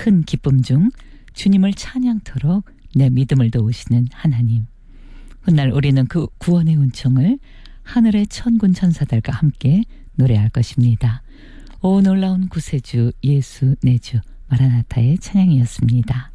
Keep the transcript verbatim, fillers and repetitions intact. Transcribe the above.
큰 기쁨 중 주님을 찬양토록 내 믿음을 도우시는 하나님. 훗날 우리는 그 구원의 은총을 하늘의 천군 천사들과 함께 노래할 것입니다. 오 놀라운 구세주 예수 내 주 마라나타의 찬양이었습니다.